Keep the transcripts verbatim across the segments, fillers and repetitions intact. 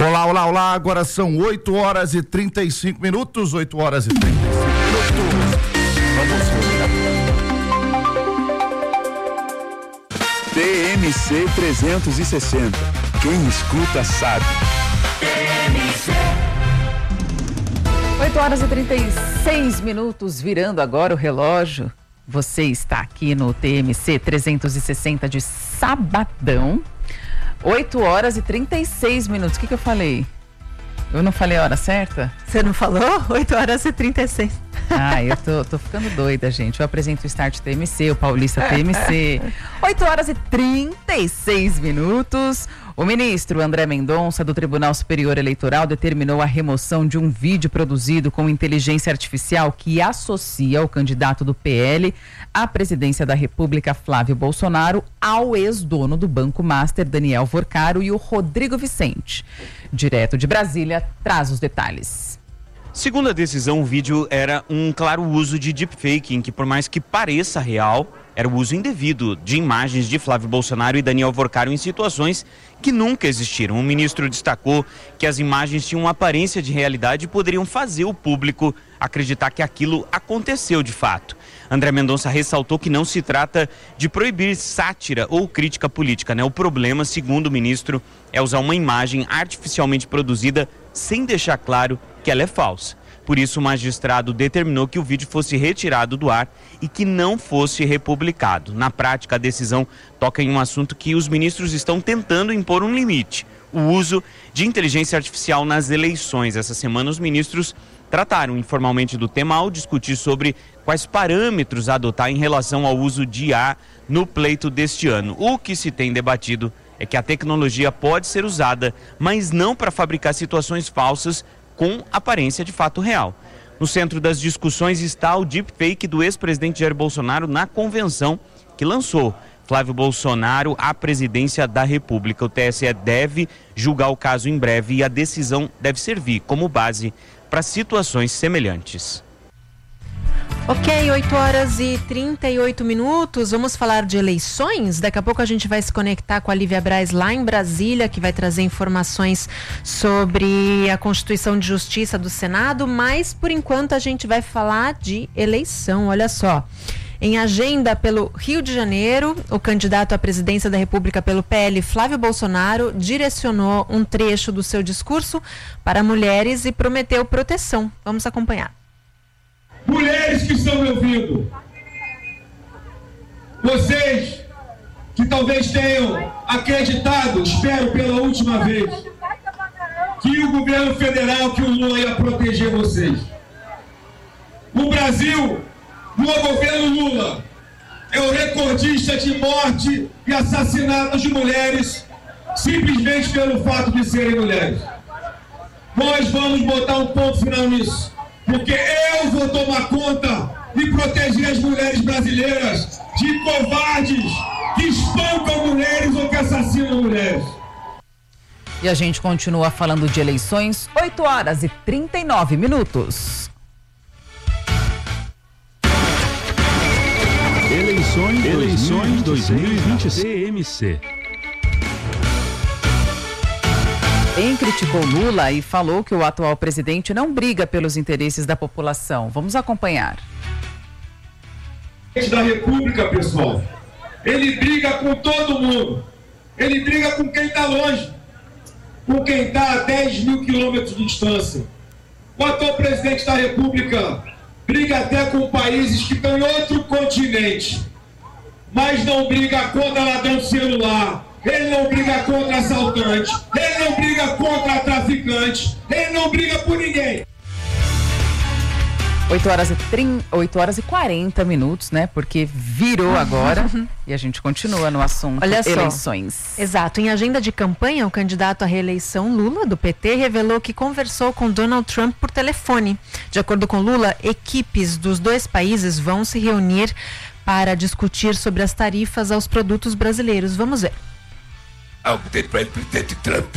Olá, olá, olá, agora são oito horas e trinta e cinco minutos, oito horas e trinta e cinco minutos. Vamos T M C trezentos e sessenta. Quem escuta sabe. oito horas e trinta e seis minutos, virando agora o relógio. Você está aqui no T M C trezentos e sessenta de sabadão. oito horas e trinta e seis minutos. O que que eu falei? Eu não falei a hora certa? Você não falou? oito horas e trinta e seis. Ah, eu tô, tô ficando doida, gente. Eu apresento o Start T M C, o Paulista T M C. oito horas e trinta e seis minutos. O ministro André Mendonça, do Tribunal Superior Eleitoral, determinou a remoção de um vídeo produzido com inteligência artificial que associa o candidato do P L à presidência da República, Flávio Bolsonaro, ao ex-dono do Banco Master, Daniel Vorcaro, e o Rodrigo Vicente. Direto de Brasília, traz os detalhes. Segundo a decisão, o vídeo era um claro uso de deepfake, em que, por mais que pareça real, era o uso indevido de imagens de Flávio Bolsonaro e Daniel Vorcaro em situações que nunca existiram. O ministro destacou que as imagens tinham uma aparência de realidade e poderiam fazer o público acreditar que aquilo aconteceu de fato. André Mendonça ressaltou que não se trata de proibir sátira ou crítica política, né? O problema, segundo o ministro, é usar uma imagem artificialmente produzida sem deixar claro que ela é falsa. Por isso, o magistrado determinou que o vídeo fosse retirado do ar e que não fosse republicado. Na prática, a decisão toca em um assunto que os ministros estão tentando impor um limite: o uso de inteligência artificial nas eleições. Essa semana, os ministros trataram informalmente do tema ao discutir sobre quais parâmetros adotar em relação ao uso de I A no pleito deste ano. O que se tem debatido é que a tecnologia pode ser usada, mas não para fabricar situações falsas com aparência de fato real. No centro das discussões está o deepfake do ex-presidente Jair Bolsonaro na convenção que lançou Flávio Bolsonaro à presidência da República. O T S E deve julgar o caso em breve e a decisão deve servir como base para situações semelhantes. Ok, oito horas e trinta e oito minutos, vamos falar de eleições? Daqui a pouco a gente vai se conectar com a Lívia Braz lá em Brasília, que vai trazer informações sobre a Constituição de Justiça do Senado, mas por enquanto a gente vai falar de eleição, olha só. Em agenda pelo Rio de Janeiro, o candidato à presidência da República pelo P L, Flávio Bolsonaro, direcionou um trecho do seu discurso para mulheres e prometeu proteção. Vamos acompanhar. Mulheres que estão me ouvindo, vocês que talvez tenham acreditado, espero pela última vez, que o governo federal, que o Lula ia proteger vocês. O Brasil, no governo Lula, é o recordista de morte e assassinato de mulheres, simplesmente pelo fato de serem mulheres. Nós vamos botar um ponto final nisso, porque eu vou tomar conta e proteger as mulheres brasileiras de covardes que espancam mulheres ou que assassinam mulheres. E a gente continua falando de eleições, oito horas e trinta e nove minutos. Eleições, Eleições dois mil e vinte e seis. T M C. Quem criticou Lula e falou que o atual presidente não briga pelos interesses da população. Vamos acompanhar. Da República, pessoal, ele briga com todo mundo. Ele briga com quem está longe, com quem está a dez mil quilômetros de distância. O atual presidente da República briga até com países que estão em outro continente, mas não briga contra ladrão de celular. Ele não briga contra assaltante, ele não briga contra traficante, ele não briga por ninguém. oito horas e trinta, oito horas e quarenta minutos, né? Porque virou agora e a gente continua no assunto. Olha só, eleições. Exato. Em agenda de campanha, o candidato à reeleição Lula, do P T, revelou que conversou com Donald Trump por telefone. De acordo com Lula, equipes dos dois países vão se reunir para discutir sobre as tarifas aos produtos brasileiros. Vamos ver. Ao presidente Trump,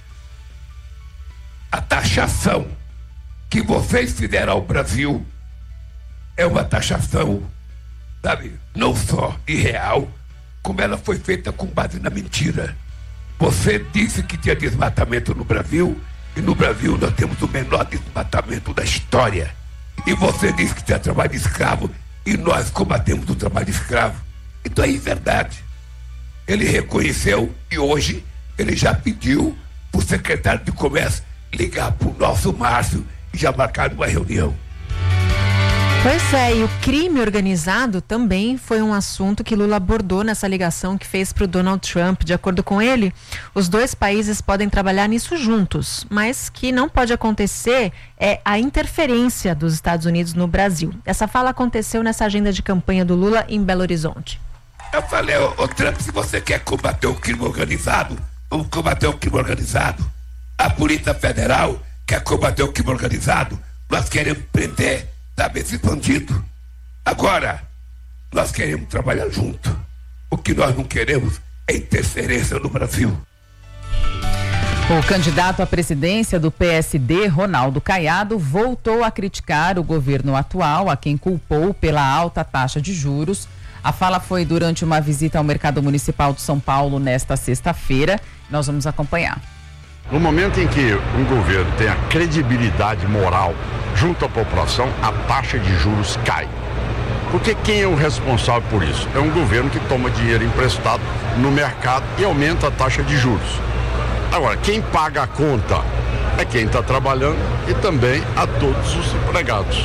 a taxação que vocês fizeram ao Brasil é uma taxação, sabe, não só irreal, como ela foi feita com base na mentira. Você disse que tinha desmatamento no Brasil, e no Brasil nós temos o menor desmatamento da história. E você disse que tinha trabalho escravo, e nós combatemos o trabalho escravo. Então é verdade. Ele reconheceu e hoje ele já pediu para o secretário de Comércio ligar para o nosso Márcio e já marcar uma reunião. Pois é, e o crime organizado também foi um assunto que Lula abordou nessa ligação que fez para o Donald Trump. De acordo com ele, os dois países podem trabalhar nisso juntos, mas que não pode acontecer é a interferência dos Estados Unidos no Brasil. Essa fala aconteceu nessa agenda de campanha do Lula em Belo Horizonte. Eu falei, ô, ô Trump, se você quer combater o crime organizado, vamos combater o crime organizado. A Polícia Federal quer combater o crime organizado, nós queremos prender, sabe, esse bandido. Agora, nós queremos trabalhar junto. O que nós não queremos é interferência no Brasil. O candidato à presidência do P S D, Ronaldo Caiado, voltou a criticar o governo atual, a quem culpou pela alta taxa de juros. A fala foi durante uma visita ao Mercado Municipal de São Paulo nesta sexta-feira. Nós vamos acompanhar. No momento em que um governo tem a credibilidade moral junto à população, a taxa de juros cai. Porque quem é o responsável por isso? É um governo que toma dinheiro emprestado no mercado e aumenta a taxa de juros. Agora, quem paga a conta é quem está trabalhando e também a todos os empregados.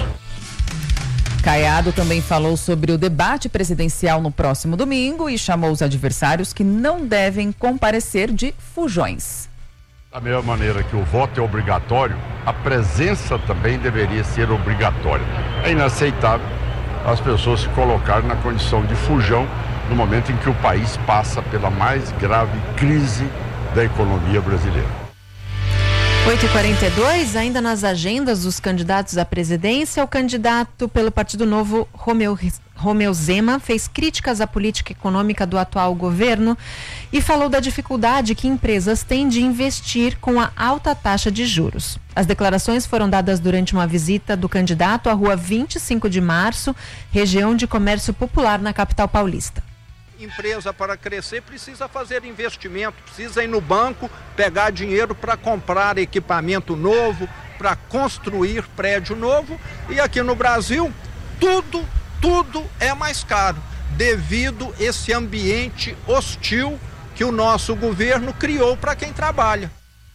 Caiado também falou sobre o debate presidencial no próximo domingo e chamou os adversários que não devem comparecer de fujões. Da mesma maneira que o voto é obrigatório, a presença também deveria ser obrigatória. É inaceitável as pessoas se colocarem na condição de fujão no momento em que o país passa pela mais grave crise da economia brasileira. oito e quarenta e dois, ainda nas agendas dos candidatos à presidência, o candidato pelo Partido Novo, Romeu, Romeu Zema, fez críticas à política econômica do atual governo e falou da dificuldade que empresas têm de investir com a alta taxa de juros. As declarações foram dadas durante uma visita do candidato à Rua vinte e cinco de março, região de comércio popular na capital paulista. Empresa para crescer precisa fazer investimento, precisa ir no banco, pegar dinheiro para comprar equipamento novo, para construir prédio novo. E aqui no Brasil, tudo, tudo é mais caro, devido a esse ambiente hostil que o nosso governo criou para quem trabalha.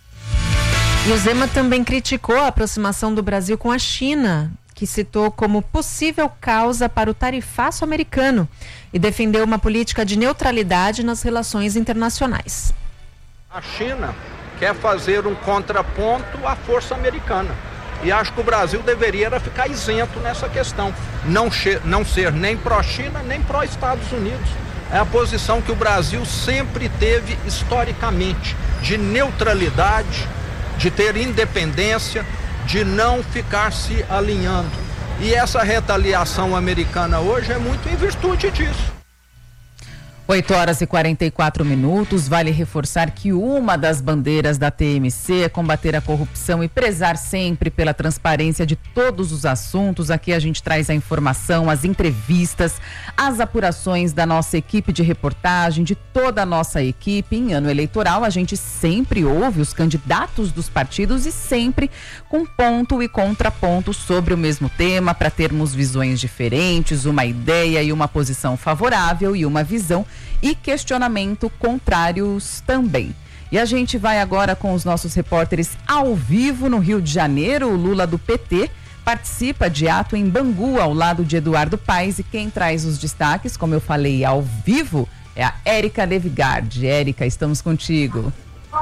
E o Zema também criticou a aproximação do Brasil com a China, que citou como possível causa para o tarifaço americano e defendeu uma política de neutralidade nas relações internacionais. A China quer fazer um contraponto à força americana e acho que o Brasil deveria ficar isento nessa questão, não, não ser nem pró-China nem pró-Estados Unidos. É a posição que o Brasil sempre teve historicamente, de neutralidade, de ter independência, de não ficar se alinhando. E essa retaliação americana hoje é muito em virtude disso. oito horas e quarenta e quatro minutos. Vale reforçar que uma das bandeiras da T M C é combater a corrupção e prezar sempre pela transparência de todos os assuntos. Aqui a gente traz a informação, as entrevistas, as apurações da nossa equipe de reportagem, de toda a nossa equipe. Em ano eleitoral, a gente sempre ouve os candidatos dos partidos e sempre com ponto e contraponto sobre o mesmo tema, para termos visões diferentes, uma ideia e uma posição favorável e uma visão e questionamento contrários também. E a gente vai agora com os nossos repórteres ao vivo no Rio de Janeiro. O Lula do P T participa de ato em Bangu ao lado de Eduardo Paes, e quem traz os destaques, como eu falei, ao vivo é a Érica Levigard. Érica, estamos contigo.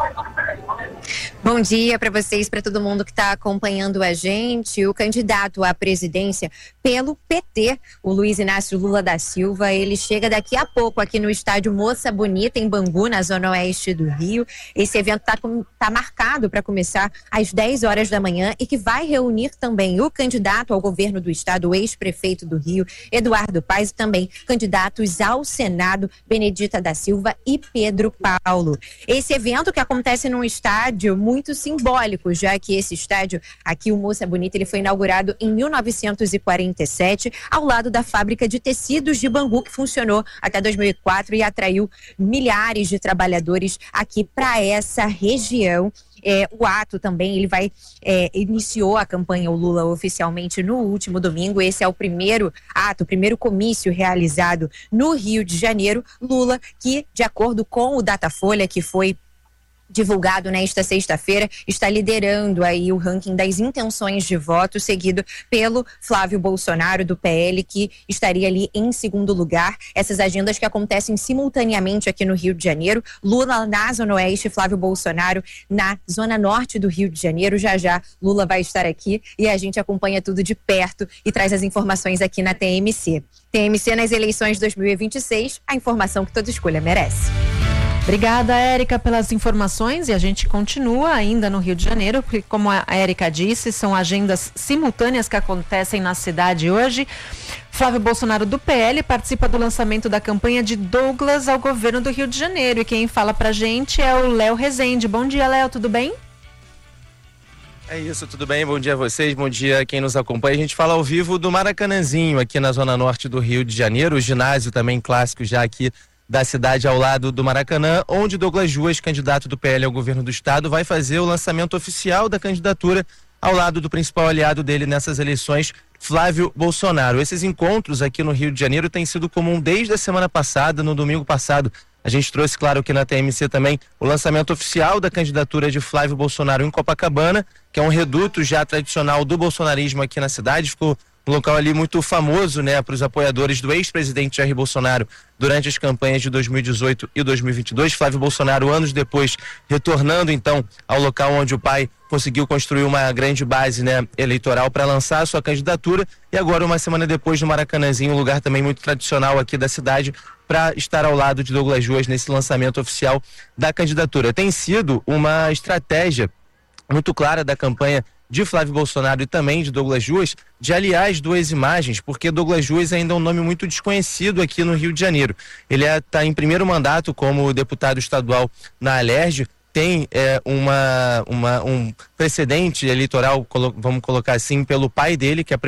Bom dia para vocês, para todo mundo que está acompanhando a gente. O candidato à presidência pelo P T, o Luiz Inácio Lula da Silva, ele chega daqui a pouco aqui no estádio Moça Bonita, em Bangu, na zona oeste do Rio. Esse evento está tá marcado para começar às dez horas da manhã e que vai reunir também o candidato ao governo do estado, o ex-prefeito do Rio, Eduardo Paes, e também candidatos ao Senado, Benedita da Silva e Pedro Paulo. Esse evento, que acontece num estádio estádio muito simbólico, já que esse estádio aqui, o Moça Bonita, ele foi inaugurado em mil novecentos e quarenta e sete, ao lado da fábrica de tecidos de Bangu, que funcionou até dois mil e quatro e atraiu milhares de trabalhadores aqui para essa região. É, o ato também, ele vai, é, iniciou a campanha o Lula oficialmente no último domingo. Esse é o primeiro ato, o primeiro comício realizado no Rio de Janeiro. Lula, que de acordo com o Datafolha, que foi divulgado nesta sexta-feira, está liderando aí o ranking das intenções de voto, seguido pelo Flávio Bolsonaro, do P L, que estaria ali em segundo lugar. Essas agendas que acontecem simultaneamente aqui no Rio de Janeiro. Lula na Zona Oeste, Flávio Bolsonaro na Zona Norte do Rio de Janeiro. Já já Lula vai estar aqui e a gente acompanha tudo de perto e traz as informações aqui na T M C. T M C nas eleições de dois mil e vinte e seis, a informação que toda escolha merece. Obrigada, Érica, pelas informações, e a gente continua ainda no Rio de Janeiro, porque, como a Érica disse, são agendas simultâneas que acontecem na cidade hoje. Flávio Bolsonaro, do P L, participa do lançamento da campanha de Douglas ao governo do Rio de Janeiro, e quem fala pra gente é o Léo Rezende. Bom dia, Léo, tudo bem? É isso, tudo bem? Bom dia a vocês, bom dia a quem nos acompanha. A gente fala ao vivo do Maracanãzinho, aqui na zona norte do Rio de Janeiro, o ginásio também clássico já aqui da cidade ao lado do Maracanã, onde Douglas Ruas, candidato do P L ao governo do estado, vai fazer o lançamento oficial da candidatura ao lado do principal aliado dele nessas eleições, Flávio Bolsonaro. Esses encontros aqui no Rio de Janeiro têm sido comum desde a semana passada. No domingo passado, a gente trouxe, claro, aqui na T M C também, o lançamento oficial da candidatura de Flávio Bolsonaro em Copacabana, que é um reduto já tradicional do bolsonarismo aqui na cidade. Ficou um local ali muito famoso, né, para os apoiadores do ex-presidente Jair Bolsonaro durante as campanhas de dois mil e dezoito e dois mil e vinte e dois. Flávio Bolsonaro, anos depois, retornando então ao local onde o pai conseguiu construir uma grande base, né, eleitoral para lançar a sua candidatura, e agora, uma semana depois, no Maracanãzinho, um lugar também muito tradicional aqui da cidade, para estar ao lado de Douglas Ruas nesse lançamento oficial da candidatura. Tem sido uma estratégia muito clara da campanha de Flávio Bolsonaro e também de Douglas Ruas, de aliar as duas imagens, porque Douglas Ruas ainda é um nome muito desconhecido aqui no Rio de Janeiro. Ele está em primeiro mandato como deputado estadual na Alerj, tem é, uma, uma, um precedente eleitoral, vamos colocar assim, pelo pai dele, que é